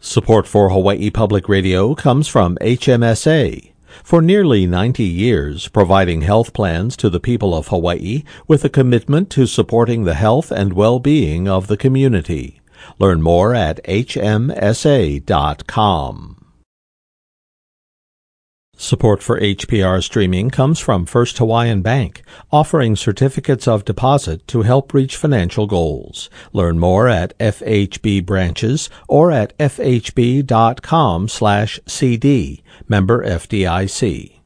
Support for Hawaii Public Radio comes from HMSA. For nearly 90 years, providing health plans to the people of Hawaii with a commitment to supporting the health and well-being of the community. Learn more at hmsa.com. Support for HPR streaming comes from First Hawaiian Bank, offering certificates of deposit to help reach financial goals. Learn more at FHB branches or at fhb.com/cd. Member FDIC.